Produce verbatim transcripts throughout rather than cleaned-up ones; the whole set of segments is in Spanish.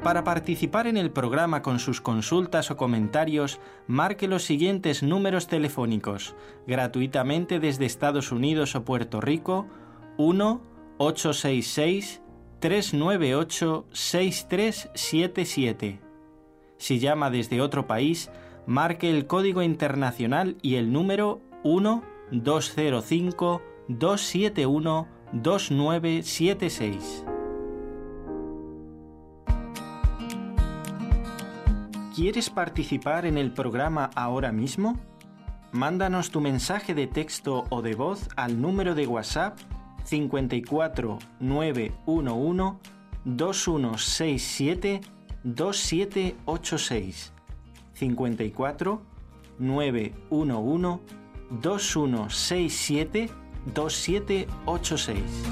Para participar en el programa con sus consultas o comentarios, marque los siguientes números telefónicos, gratuitamente desde Estados Unidos o Puerto Rico: uno ocho seis seis, tres nueve ocho, seis tres siete siete. Si llama desde otro país, marque el código internacional y el número uno dos cero cinco, dos siete uno, dos nueve siete seis. ¿Quieres participar en el programa ahora mismo? Mándanos tu mensaje de texto o de voz al número de WhatsApp cincuenta y cuatro nueve uno uno, dos uno seis siete, dos siete ocho seis. cincuenta y cuatro nueve uno uno, dos uno seis siete, dos siete ocho seis.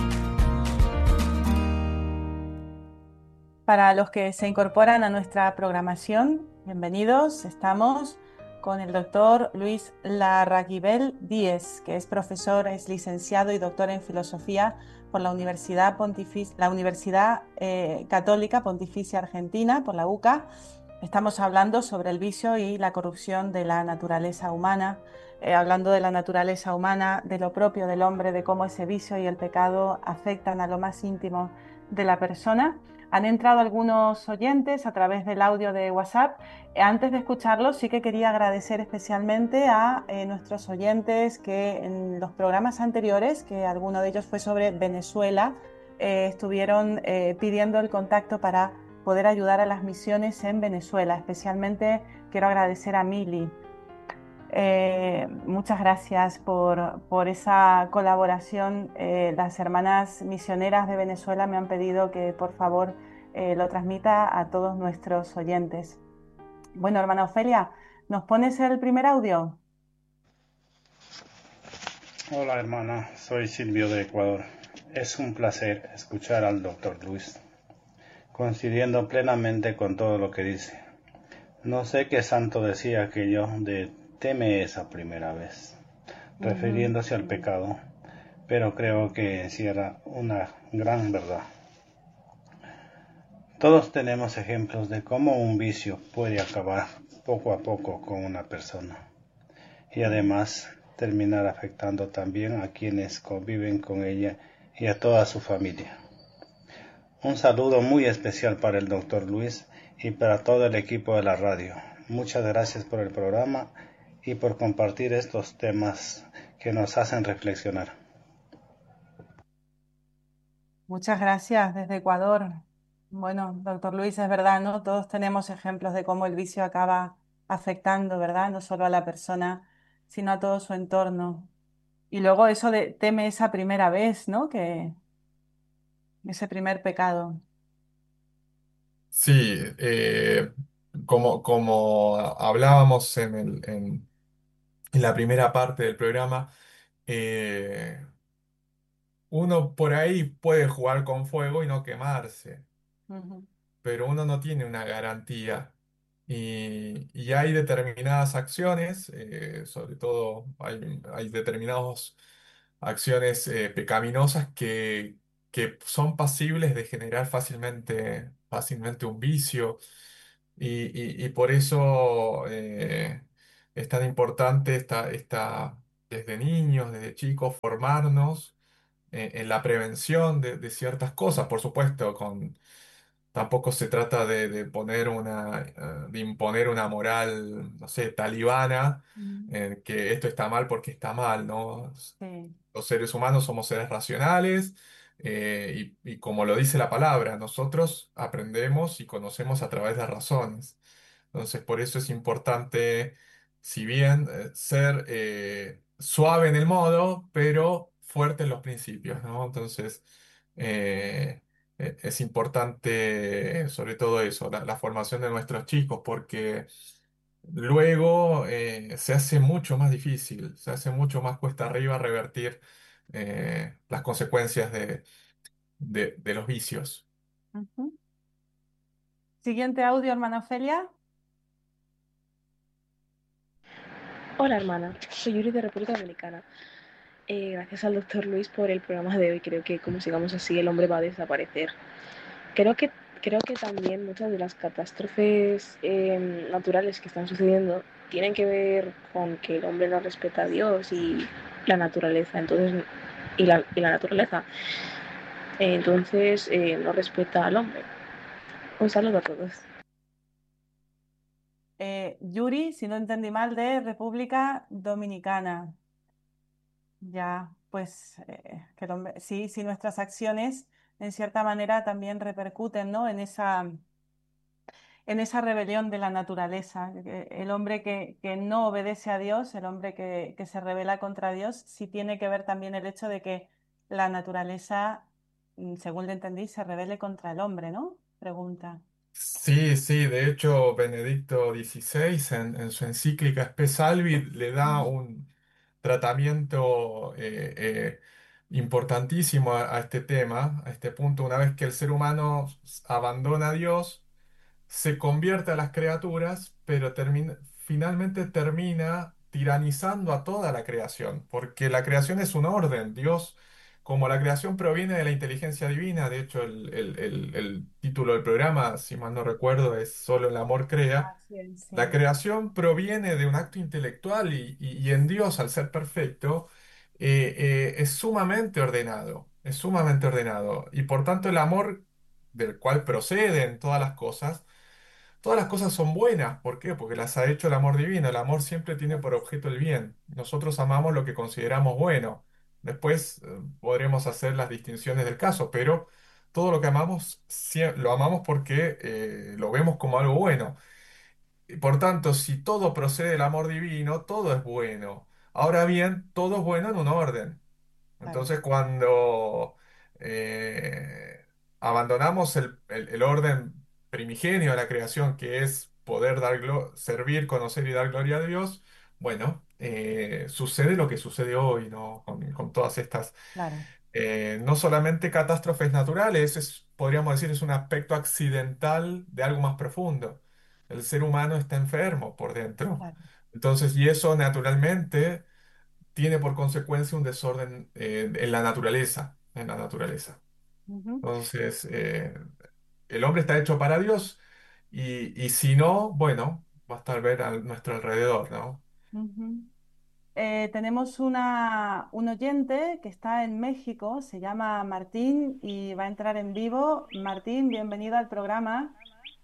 Para los que se incorporan a nuestra programación, bienvenidos. Estamos con el doctor Luis Larraguibel Díez, que es profesor, es licenciado y doctor en filosofía por la Universidad, Pontific la Universidad eh, Católica Pontificia Argentina, por la U C A. Estamos hablando sobre el vicio y la corrupción de la naturaleza humana, eh, hablando de la naturaleza humana, de lo propio del hombre, de cómo ese vicio y el pecado afectan a lo más íntimo de la persona. Han entrado algunos oyentes a través del audio de WhatsApp. Antes de escucharlos, sí que quería agradecer especialmente a eh, nuestros oyentes que en los programas anteriores, que alguno de ellos fue sobre Venezuela, eh, estuvieron eh, pidiendo el contacto para poder ayudar a las misiones en Venezuela. Especialmente quiero agradecer a Mili. Eh, muchas gracias por, por esa colaboración. Eh, las hermanas misioneras de Venezuela me han pedido que por favor eh, lo transmita a todos nuestros oyentes. Bueno, hermana Ofelia, ¿nos pones el primer audio? Hola hermana, soy Silvio de Ecuador. Es un placer escuchar al doctor Luis, coincidiendo plenamente con todo lo que dice. No sé qué santo decía aquello de teme esa primera vez, refiriéndose al pecado, pero creo que encierra una gran verdad. Todos tenemos ejemplos de cómo un vicio puede acabar poco a poco con una persona y además terminar afectando también a quienes conviven con ella y a toda su familia. Un saludo muy especial para el doctor Luis y para todo el equipo de la radio. Muchas gracias por el programa y por compartir estos temas que nos hacen reflexionar. Muchas gracias desde Ecuador. Bueno, doctor Luis, es verdad, ¿no? Todos tenemos ejemplos de cómo el vicio acaba afectando, ¿verdad? No solo a la persona, sino a todo su entorno. Y luego eso de teme esa primera vez, ¿no? Que ese primer pecado. Sí, eh, como, como hablábamos en el- en, en la primera parte del programa, eh, uno por ahí puede jugar con fuego y no quemarse, Ujú, pero uno no tiene una garantía. Y, y hay determinadas acciones, eh, sobre todo hay, hay determinadas acciones eh, pecaminosas que, que son pasibles de generar fácilmente, fácilmente un vicio. Y, y- y por eso eh, es tan importante esta, esta, desde niños, desde chicos, formarnos eh, en la prevención de, de ciertas cosas, por supuesto, con tampoco se trata de, de poner una, eh, de imponer una moral, no sé, talibana, mm, eh, que esto está mal porque está mal, ¿no? sí. Los seres humanos somos seres racionales, eh, y, y como lo dice la palabra, nosotros aprendemos y conocemos a través de razones. Entonces, por eso es importante, si bien eh, ser eh, suave en el modo, pero fuerte en los principios, ¿no? Entonces, eh, eh, es importante, eh, sobre todo eso, la, la formación de nuestros chicos, porque luego eh, se hace mucho más difícil, se hace mucho más cuesta arriba revertir eh, las consecuencias de, de- de los vicios. Ujú. Siguiente audio, hermana Ofelia. Hola hermana, soy Yuri de República Dominicana. Eh, gracias al doctor Luis por el programa de hoy. Creo que como sigamos así el hombre va a desaparecer. Creo que, creo que también muchas de las catástrofes eh, naturales que están sucediendo tienen que ver con que el hombre no respeta a Dios y la naturaleza, entonces y la, y la naturaleza, entonces eh, no respeta al hombre. Un saludo a todos. Eh, Yuri, si no entendí mal, de República Dominicana. Ya, pues eh, que el hombre- sí, sí, nuestras acciones en cierta manera también repercuten, ¿no? En esa, en esa rebelión de la naturaleza. Que El hombre que, que no obedece a Dios, el hombre que, que se rebela contra Dios, sí tiene que ver también el hecho de que la naturaleza, mm, según le entendí, se rebele contra el hombre, ¿no? Pregunta. Sí, sí, de hecho Benedicto dieciséis en, en su encíclica Spe Salvi le da Ujú. un tratamiento eh, eh, importantísimo a, a este tema, a este punto, una vez que el ser humano s- abandona a Dios, se convierte a las criaturas, pero termina- finalmente termina tiranizando a toda la creación, porque la creación es un orden. Dios, como la creación proviene de la inteligencia divina, de hecho el, el- el- el título del programa, si mal no recuerdo, es Solo el amor crea. Así es, La sí. creación proviene de un acto intelectual y, y- y en Dios, al ser perfecto, eh, eh, es sumamente ordenado, es sumamente ordenado. Y por tanto el amor del cual proceden todas las cosas, todas las cosas son buenas. ¿Por qué? Porque las ha hecho el amor divino. El amor siempre tiene por objeto el bien. Nosotros amamos lo que consideramos bueno. Después eh, podremos hacer las distinciones del caso, pero todo lo que amamos, sie- lo amamos porque eh, lo vemos como algo bueno. Y por tanto, si todo procede del amor divino, todo es bueno. Ahora bien, todo es bueno en un orden. Claro, Entonces, cuando eh, abandonamos el, el- el orden primigenio de la creación, que es poder dar glo- servir, conocer y dar gloria a Dios, bueno, eh, sucede lo que sucede hoy, ¿no? Con, con todas estas, claro, eh, no solamente catástrofes naturales, es, podríamos decir, es un aspecto accidental de algo más profundo. El ser humano está enfermo por dentro. claro. Entonces, y eso naturalmente tiene por consecuencia un desorden eh, en la naturaleza, en la naturaleza. Ujú, Entonces, eh, el hombre está hecho para Dios y, y si no, bueno, va a estar ver a nuestro alrededor, ¿no? ujú. Eh, tenemos una, un oyente que está en México, se llama Martín y va a entrar en vivo. Martín, bienvenido al programa.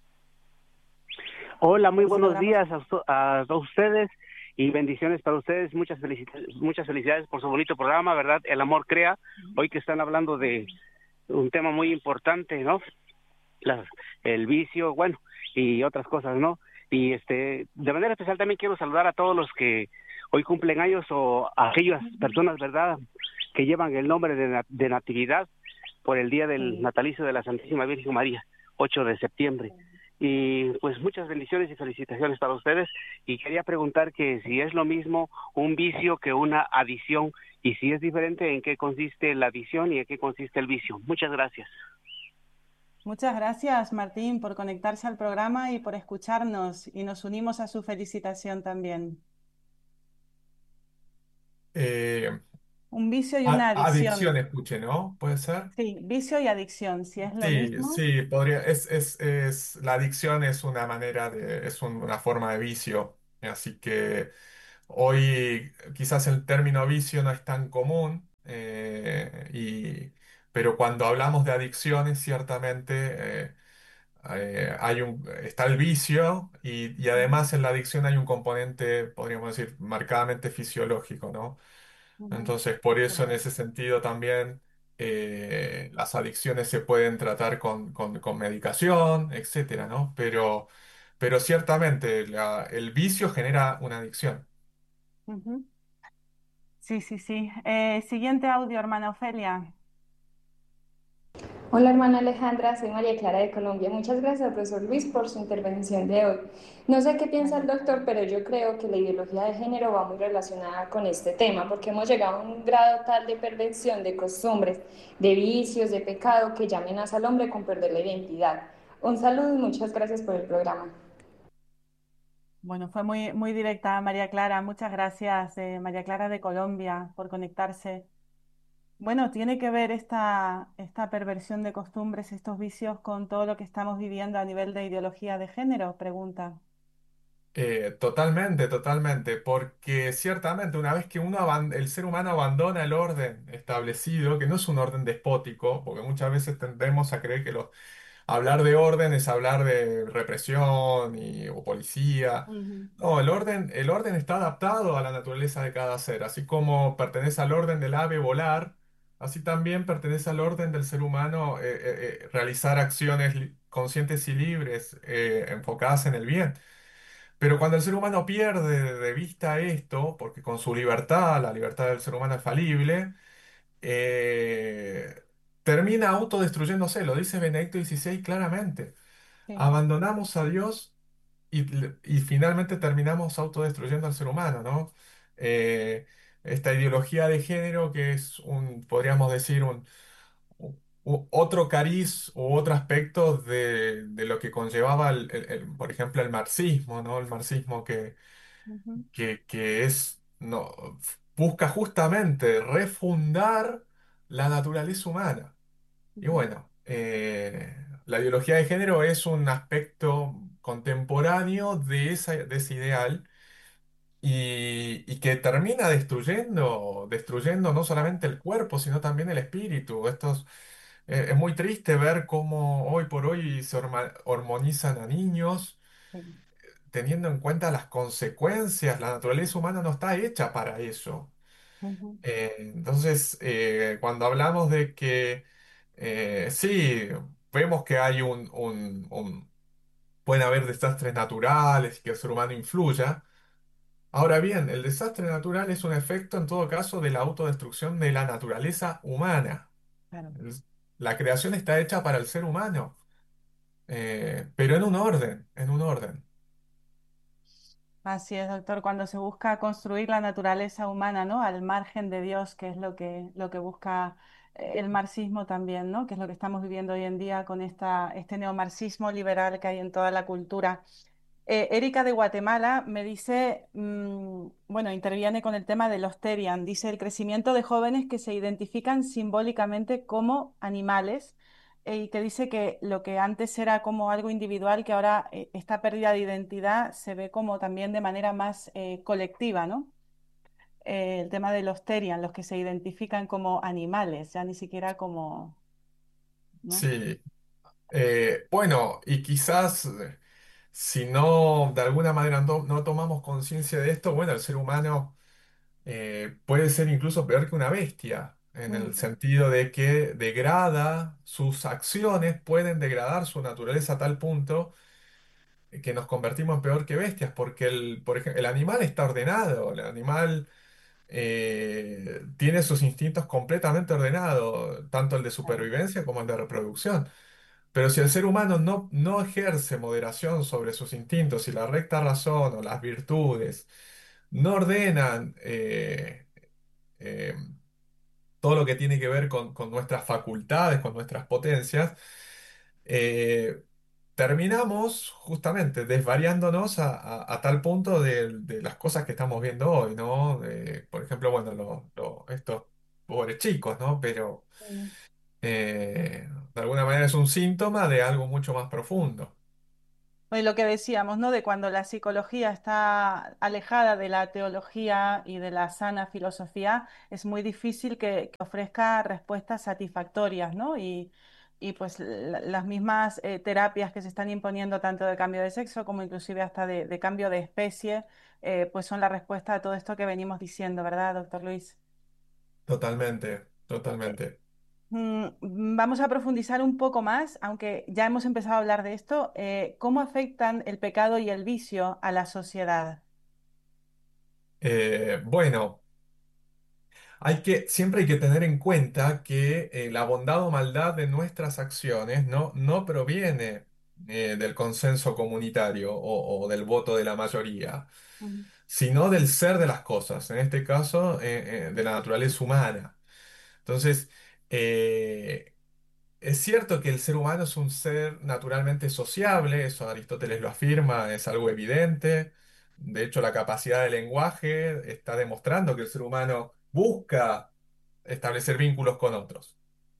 Hola, muy Así buenos logramos. días a, usto- a todos ustedes y bendiciones para ustedes. Muchas felicidades, muchas felicidades por su bonito programa, ¿verdad? El amor crea. Hoy que están hablando de un tema muy importante, ¿no? Las- el vicio, bueno, y otras cosas, ¿no? Y este, de manera especial también quiero saludar a todos los que hoy cumplen años o a aquellas personas, ¿verdad? Que llevan el nombre de, na- de Natividad por el día del Sí. natalicio de la Santísima Virgen María, ocho de septiembre. Y pues muchas bendiciones y felicitaciones para ustedes. Y quería preguntar que si es lo mismo un vicio que una adicción y si es diferente, en qué consiste la adicción y en qué consiste el vicio. Muchas gracias. Muchas gracias, Martín, por conectarse al programa y por escucharnos y nos unimos a su felicitación también. Eh, Un vicio y a- una adicción, adicción. escuche, ¿no? ¿Puede ser? Sí, vicio y adicción, si es lo Sí, mismo. sí, podría, es, es, es, la adicción es una manera de, es un- una forma de vicio, así que hoy quizás el término vicio no es tan común, eh, y, pero cuando hablamos de adicciones, ciertamente eh, eh, hay un, está el vicio y, y Ujú, además en la adicción hay un componente, podríamos decir, marcadamente fisiológico, ¿no? ujú. Entonces, por eso en Claro. ese sentido también eh, las adicciones se pueden tratar con, con- con medicación, etcétera, ¿no? Pero, pero ciertamente la- el vicio genera una adicción. Ujú. Sí, sí, sí. Eh, siguiente audio, hermana Ofelia. Hola hermana Alejandra, soy María Clara de Colombia. Muchas gracias, profesor Luis, por su intervención de hoy. No sé qué piensa el María doctor, Clara. pero yo creo que la ideología de género va muy relacionada con este tema, porque hemos llegado a un grado tal de perversión de costumbres, de vicios, de pecado, que ya amenaza al hombre con perder la identidad. Un saludo y muchas gracias por el programa. Bueno, fue muy, muy directa, María Clara. Muchas gracias, eh, María Clara de Colombia, por conectarse. Bueno, ¿tiene que ver esta, esta perversión de costumbres, estos vicios con todo lo que estamos viviendo a nivel de ideología de género? Pregunta. Eh, totalmente, totalmente, porque ciertamente una vez que uno aban- el ser humano abandona el orden establecido, que no es un orden despótico, porque muchas veces tendemos a creer que los, hablar de orden es hablar de represión y, o policía. Ujú, No, el orden, el orden está adaptado a la naturaleza de cada ser, así como pertenece al orden del ave volar, así también pertenece al orden del ser humano eh, eh, eh, realizar acciones li- conscientes y libres, eh, enfocadas en el bien. Pero cuando el ser humano pierde de vista esto, porque con su libertad, la libertad del ser humano es falible, eh, termina autodestruyéndose, lo dice Benedicto dieciséis claramente. sí, Abandonamos a Dios y, y finalmente terminamos autodestruyendo al ser humano, ¿no? Eh, esta ideología de género que es un, podríamos decir, un, u- otro cariz u otro aspecto de, de lo que conllevaba, el- el- el- por ejemplo, el marxismo, ¿no? El marxismo que, ujú, que, que es, no, busca justamente refundar la naturaleza humana. Y ujú, bueno, eh, la ideología de género es un aspecto contemporáneo de esa, de ese ideal y, y que termina destruyendo, destruyendo no solamente el cuerpo, sino también el espíritu. Estos, eh, es muy triste ver cómo hoy por hoy se horma- hormonizan a niños, sí, teniendo en cuenta las consecuencias. La naturaleza humana no está hecha para eso. ujú, Eh, entonces, eh, cuando hablamos de que eh, sí, vemos que hay un, un- un- pueden haber desastres naturales y que el ser humano influya. Ahora bien, el desastre natural es un efecto, en todo caso, de la autodestrucción de la naturaleza humana. claro. Es- La creación está hecha para el ser humano, eh, pero en un orden, en un orden. Así es, doctor, cuando se busca construir la naturaleza humana, ¿no? Al margen de Dios, que es lo que, lo que busca eh, el marxismo también, ¿no? Que es lo que estamos viviendo hoy en día con esta, este neomarxismo liberal que hay en toda la cultura. Eh, Erika de Guatemala me dice, mm, bueno, interviene con el tema de los Terian. Dice el crecimiento de jóvenes que se identifican simbólicamente como animales eh, y que dice que lo que antes era como algo individual, que ahora eh, esta pérdida de identidad se ve como también de manera más eh, colectiva, ¿no? Eh, el tema de los Terian, los que se identifican como animales, ya ni siquiera como, ¿no? Sí. Eh, bueno, y quizás eh, si no, de alguna manera no, no tomamos conciencia de esto, bueno, el ser humano eh, puede ser incluso peor que una bestia, en el Mm, sentido de que degrada, sus acciones pueden degradar su naturaleza a tal punto que nos convertimos en peor que bestias, porque el, por ejemplo, el animal está ordenado, el animal eh, tiene sus instintos completamente ordenados, tanto el de claro, supervivencia como el de reproducción. Pero si el ser humano no, no ejerce moderación sobre sus instintos y la recta razón o las virtudes no ordenan eh, eh, todo lo que tiene que ver con, con nuestras facultades, con nuestras potencias, eh, terminamos justamente desvariándonos a, a- a tal punto de, de las cosas que estamos viendo hoy, ¿no? De, por ejemplo, bueno, lo- lo- estos pobres chicos, ¿no? Pero sí. eh, de alguna manera es un síntoma de algo mucho más profundo. Y lo que decíamos, ¿no? De cuando la psicología está alejada de la teología y de la sana filosofía, es muy difícil que, que ofrezca respuestas satisfactorias, ¿no? Y, y pues la- las mismas eh, terapias que se están imponiendo tanto de cambio de sexo como inclusive hasta de, de cambio de especie, eh, pues son la respuesta a todo esto que venimos diciendo, ¿verdad, doctor Luis? Totalmente, totalmente. Mm, Vamos a profundizar un poco más, aunque ya hemos empezado a hablar de esto, eh, ¿cómo afectan el pecado y el vicio a la sociedad? Eh, bueno, hay que, siempre hay que tener en cuenta que eh, la bondad o maldad de nuestras acciones no, no proviene eh, del consenso comunitario o, o del voto de la mayoría, Ujú, sino del ser de las cosas, en este caso eh, eh, de la naturaleza humana. Entonces, eh, es cierto que el ser humano es un ser naturalmente sociable, eso Aristóteles lo afirma, es algo evidente. De hecho, la capacidad de lenguaje está demostrando que el ser humano busca establecer vínculos con otros.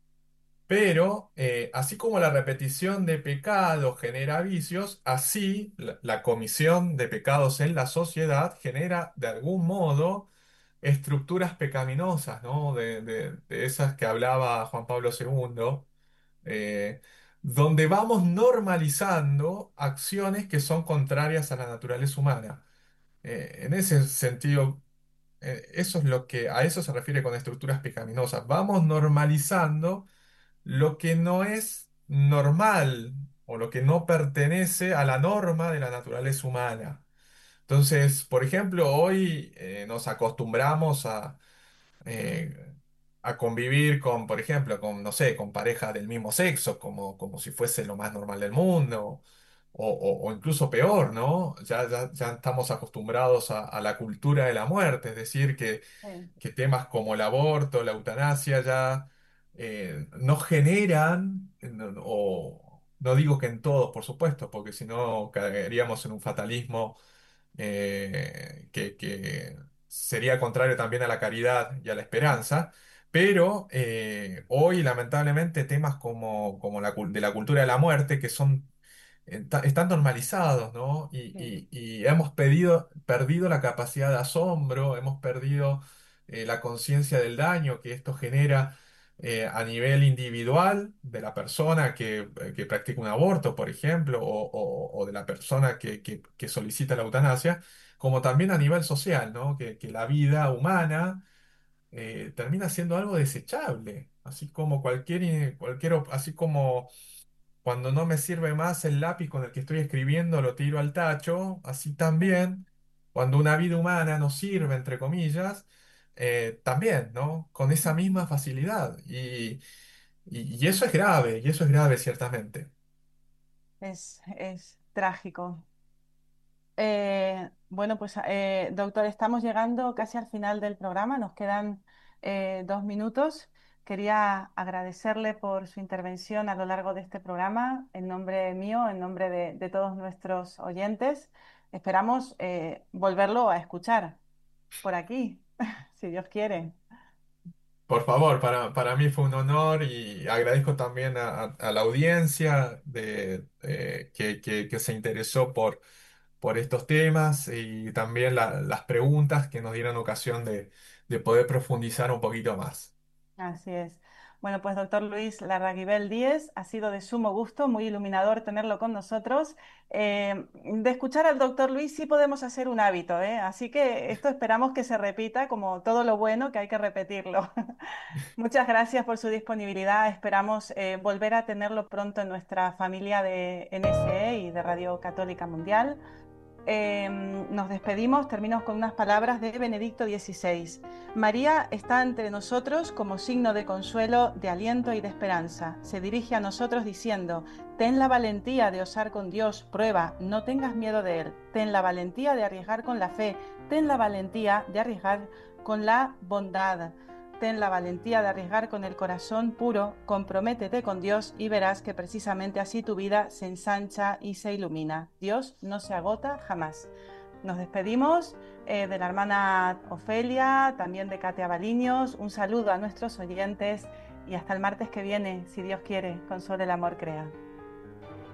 Pero eh, así como la repetición de pecados genera vicios, así la, la comisión de pecados en la sociedad genera de algún modo estructuras pecaminosas, ¿no? De, de- de esas que hablaba Juan Pablo segundo, eh, donde vamos normalizando acciones que son contrarias a la naturaleza humana. Eh, en ese sentido, eh, eso es lo que a eso se refiere con estructuras pecaminosas. Vamos normalizando lo que no es normal o lo que no pertenece a la norma de la naturaleza humana. Entonces, por ejemplo, hoy eh, nos acostumbramos a, eh, a convivir con, por ejemplo, con, no sé, con parejas del mismo sexo, como, como si fuese lo más normal del mundo, o, o- o incluso peor, ¿no? Ya, ya, ya estamos acostumbrados a, a la cultura de la muerte, es decir, que Sí, que temas como el aborto, la eutanasia ya eh, no generan, eh, no- no- o no digo que en todos, por supuesto, porque si no caeríamos en un fatalismo eh, que, que sería contrario también a la caridad y a la esperanza, pero eh, hoy lamentablemente temas como, como la, cul- de la cultura de la muerte, que son eh, ta- están normalizados, ¿no? Y, sí. y- y hemos pedido- perdido la capacidad de asombro, hemos perdido eh, la conciencia del daño que esto genera eh, a nivel individual de la persona que, eh, que practica un aborto, por ejemplo, o, o- o de la persona que, que- que solicita la eutanasia, como también a nivel social, ¿no? Que, que la vida humana eh, termina siendo algo desechable, así como cualquier, eh, cualquier, op- así como cuando no me sirve más el lápiz con el que estoy escribiendo, lo tiro al tacho. Así también, cuando una vida humana no sirve, entre comillas, eh, también, ¿no? Con esa misma facilidad. Y, y- y eso es grave, y eso es grave, ciertamente. Es, es trágico. Eh, bueno, pues eh, doctor, estamos llegando casi al final del programa, nos quedan eh, dos minutos. Quería agradecerle por su intervención a lo largo de este programa, en nombre mío, en nombre de, de todos nuestros oyentes. Esperamos eh, volverlo a escuchar por aquí, si Dios quiere. Por favor, para, para mí fue un honor y agradezco también a, a- a la audiencia de, eh, que, que- que se interesó por, por estos temas y también la- las preguntas que nos dieron ocasión de, de poder profundizar un poquito más. Así es. Bueno, pues doctor Luis Larraguibel Díez, ha sido de sumo gusto, muy iluminador tenerlo con nosotros. Eh, de escuchar al doctor Luis sí podemos hacer un hábito, ¿eh? Así que esto esperamos que se repita, como todo lo bueno, que hay que repetirlo. Muchas gracias por su disponibilidad. Esperamos eh, volver a tenerlo pronto en nuestra familia de N S E y de Radio Católica Mundial. Eh, nos despedimos, terminamos con unas palabras de Benedicto dieciséis. María está entre nosotros como signo de consuelo, de aliento y de esperanza. Se dirige a nosotros diciendo: ten la valentía de osar con Dios, prueba, no tengas miedo de Él. Ten la valentía de arriesgar con la fe, ten la valentía de arriesgar con la bondad. Ten la valentía de arriesgar con el corazón puro, comprométete con Dios y verás que precisamente así tu vida se ensancha y se ilumina. Dios no se agota jamás. Nos despedimos eh, de la hermana Ofelia, también de Katia Baliños. Un saludo a nuestros oyentes y hasta el martes que viene, si Dios quiere, con Solo el Amor Crea.